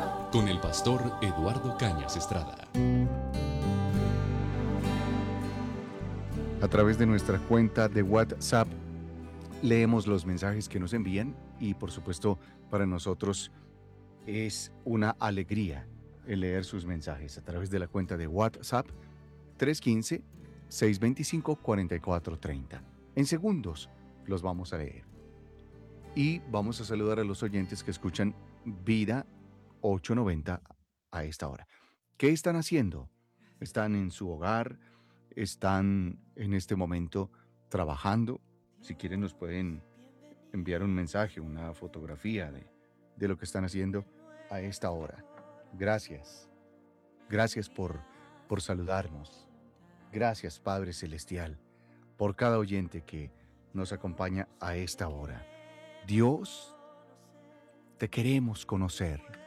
con el pastor Eduardo Cañas Estrada. A través de nuestra cuenta de WhatsApp leemos los mensajes que nos envían y por supuesto para nosotros es una alegría el leer sus mensajes a través de la cuenta de WhatsApp 315-625-4430. En segundos los vamos a leer. Y vamos a saludar a los oyentes que escuchan Vida 890 a esta hora. ¿Qué están haciendo? ¿Están en su hogar? ¿Están en este momento trabajando? Si quieren nos pueden enviar un mensaje, una fotografía de lo que están haciendo a esta hora. Gracias. Gracias por saludarnos. Gracias, Padre Celestial, por cada oyente que nos acompaña a esta hora. Dios, te queremos conocer.